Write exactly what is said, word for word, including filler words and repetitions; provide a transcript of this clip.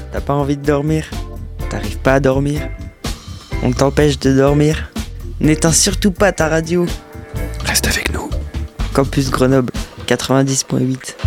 T'as pas envie de dormir? T'arrives pas à dormir? On t'empêche de dormir? N'éteins surtout pas ta radio. Reste avec nous. Campus Grenoble quatre-vingt-dix point huit.